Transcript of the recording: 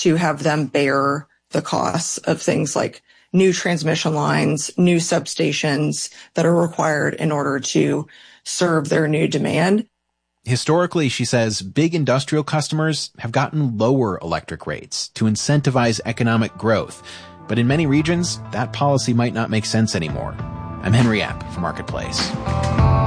to have them bear the costs of things like new transmission lines, new substations that are required in order to serve their new demand. Historically, she says, big industrial customers have gotten lower electric rates to incentivize economic growth. But in many regions, that policy might not make sense anymore. I'm Henry Epp for Marketplace.